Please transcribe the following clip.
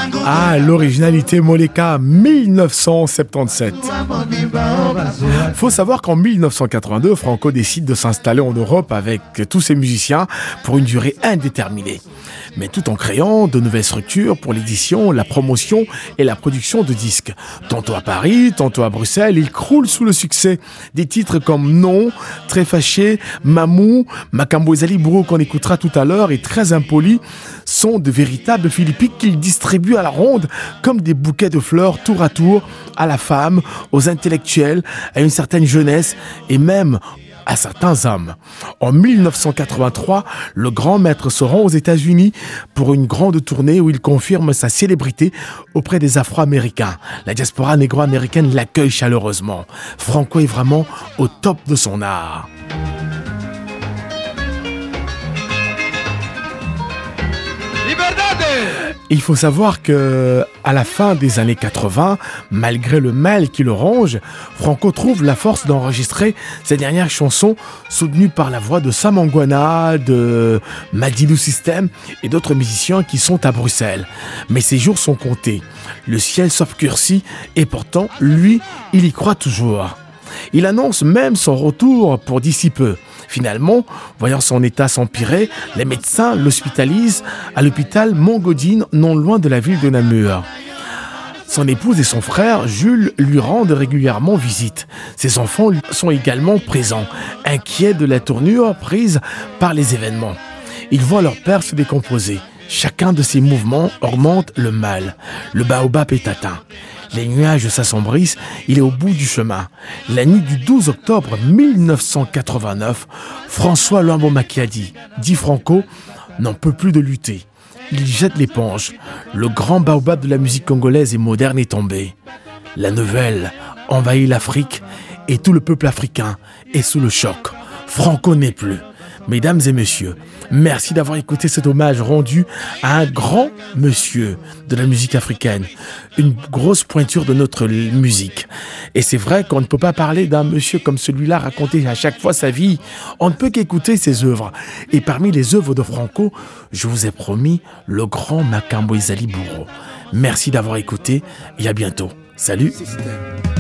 Ah, l'originalité Moleka, 1977. Faut savoir qu'en 1982, Franco décide de s'installer en Europe avec tous ses musiciens pour une durée indéterminée, mais tout en créant de nouvelles structures pour l'édition, la promotion et la production de disques. Tantôt à Paris, tantôt à Bruxelles, il croule sous le succès. Des titres comme Non, Très Fâché, Mamou, Makambo Ezali Bourou qu'on écoutera tout à l'heure et Très Impoli sont de véritables philippiques qu'il distribue à la ronde comme des bouquets de fleurs tour à tour à la femme, aux intellectuels, à une certaine jeunesse et même à certains hommes. En 1983, le grand maître se rend aux États-Unis pour une grande tournée où il confirme sa célébrité auprès des Afro-Américains. La diaspora négro-américaine l'accueille chaleureusement. Franco est vraiment au top de son art. Il faut savoir que à la fin des années 80, malgré le mal qui le ronge, Franco trouve la force d'enregistrer ses dernières chansons soutenues par la voix de Sam Anguana, de Madilou System et d'autres musiciens qui sont à Bruxelles. Mais ses jours sont comptés. Le ciel s'obscurcit et pourtant, lui, il y croit toujours. Il annonce même son retour pour d'ici peu. Finalement, voyant son état s'empirer, les médecins l'hospitalisent à l'hôpital Montgaudine, non loin de la ville de Namur. Son épouse et son frère, Jules, lui rendent régulièrement visite. Ses enfants sont également présents, inquiets de la tournure prise par les événements. Ils voient leur père se décomposer. Chacun de ces mouvements augmente le mal. Le baobab est atteint. Les nuages s'assombrissent, il est au bout du chemin. La nuit du 12 octobre 1989, François Luambo Makiadi, dit Franco, n'en peut plus de lutter. Il jette l'éponge. Le grand baobab de la musique congolaise et moderne est tombé. La nouvelle envahit l'Afrique et tout le peuple africain est sous le choc. Franco n'est plus. Mesdames et messieurs, merci d'avoir écouté cet hommage rendu à un grand monsieur de la musique africaine, une grosse pointure de notre musique. Et c'est vrai qu'on ne peut pas parler d'un monsieur comme celui-là, raconter à chaque fois sa vie. On ne peut qu'écouter ses œuvres. Et parmi les œuvres de Franco, je vous ai promis le grand Makambo Ezali Bourou. Merci d'avoir écouté et à bientôt. Salut.